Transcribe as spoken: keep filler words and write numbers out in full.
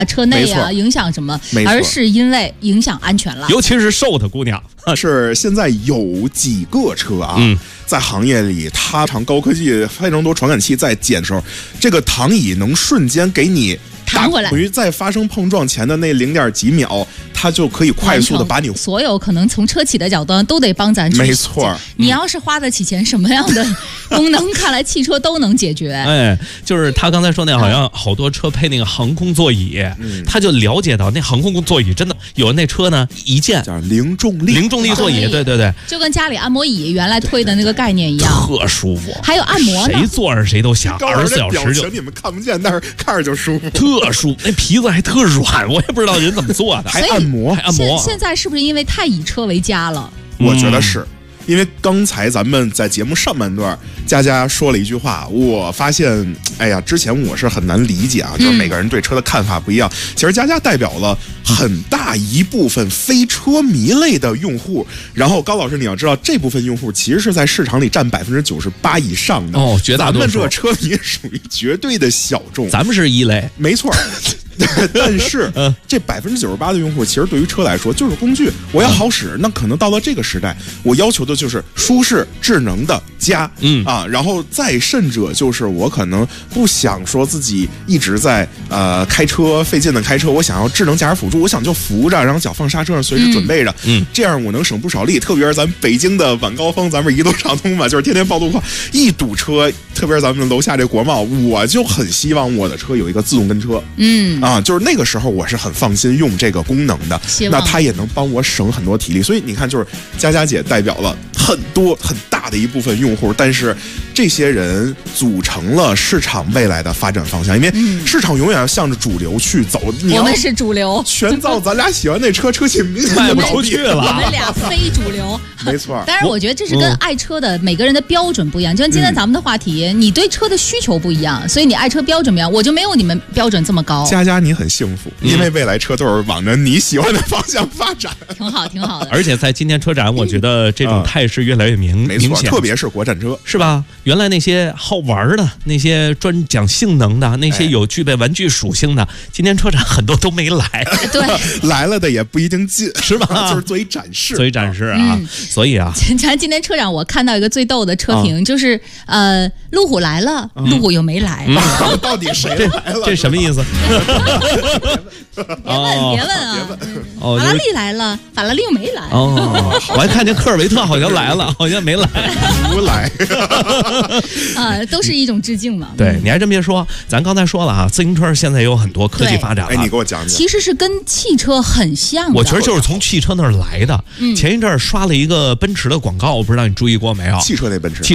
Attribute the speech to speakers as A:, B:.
A: 车内啊影响什么，而是因为影响安全了。
B: 尤其是瘦的姑娘，
C: 是现在有几个车啊，嗯、在行业里它常高科技非常多传感器在检的时候，这个躺椅能瞬间给你
A: 弹回来，
C: 等于在发生碰撞前的那零点几秒，它就可以快速的把你
A: 所有可能从车企的角度都得帮咱去。
C: 没错，
A: 你要是花得起钱，什么样的功能，看来汽车都能解决。
B: 哎，就是他刚才说那，好像好多车配那个航空座椅，嗯、他就了解到那航空座椅真的有那车呢，一键
C: 叫零重力，
B: 零重力座椅，对对对，
A: 就跟家里按摩椅原来推的那个概念一样，
B: 特舒服。
A: 还有按摩呢，
B: 谁坐着谁都想，二十四小时就。
C: 你们看不见，但是看着就舒服，
B: 特舒服。那皮子还特软，我也不知道人怎么做的，
C: 还按摩，
B: 还按摩。
A: 现在是不是因为太以车为家了？
C: 我觉得是。嗯，因为刚才咱们在节目上半段，佳佳说了一句话，我发现，哎呀，之前我是很难理解啊，就是每个人对车的看法不一样。嗯、其实佳佳代表了很大一部分非车迷类的用户，然后高老师你要知道，这部分用户其实是在市场里占百分之九十八以上的
B: 哦，绝大多数。
C: 咱们这车迷属于绝对的小众，
B: 咱们是一类，
C: 没错。但是这百分之九十八的用户，其实对于车来说就是工具，我要好使。那可能到了这个时代，我要求的就是舒适、智能的家，嗯啊，然后再甚者就是我可能不想说自己一直在呃开车费劲的开车，我想要智能驾驶辅助，我想就扶着，然后脚放刹车上随时准备着，嗯，这样我能省不少力。特别是咱北京的晚高峰，咱们一路畅通嘛，就是天天报路况，一堵车，特别是咱们楼下这国贸，我就很希望我的车有一个自动跟车，嗯啊。啊，就是那个时候我是很放心用这个功能的，那它也能帮我省很多体力。所以你看，就是佳佳姐代表了很多很大的一部分用户，但是这些人组成了市场未来的发展方向，因为市场永远要向着主流去走。你
A: 我们是主流，
C: 全造咱俩喜欢那车，车企明显
B: 卖不出去了。
A: 我们俩非主流，
C: 没错。
A: 当然，我觉得这是跟爱车的每个人的标准不一样。就像今天咱们的话题，你对车的需求不一样，所以你爱车标准不一样，我就没有你们标准这么高。
C: 佳佳，你很幸福，因为未来车都是往着你喜欢的方向发展，
A: 挺好，挺好的。
B: 而且在今天车展，我觉得这种态势越来越明、
C: 嗯、
B: 明显，
C: 特别是国产车，
B: 是吧？原来那些好玩的、那些专讲性能的、那些有具备玩具属性的，哎、今天车展很多都没来。
A: 对，
C: 来了的也不一定进，
B: 是吧？
C: 就是做一展示，
B: 做一展示啊。嗯、所以啊，
A: 咱今天车展我看到一个最逗的车评，嗯、就是呃，路虎来了，嗯、路虎又没来，
C: 嗯、到底谁来了？
B: 这什么意思？
A: 别问，别问啊！哦，法拉利来了，法拉利又没来。
B: 哦，我还看见科尔维特好像来了，好像没来，
C: 不来。
A: 啊，都是一种致敬嘛。
B: 对，你还真别说，咱刚才说了啊，自行车现在有很多科技发展了。
C: 哎，你给我讲讲。
A: 其实是跟汽车很像的。
B: 我觉得就是从汽车那儿来的。嗯、前一阵儿刷了一个奔驰的广告，我不知道你注意过没有？
C: 汽车那奔驰。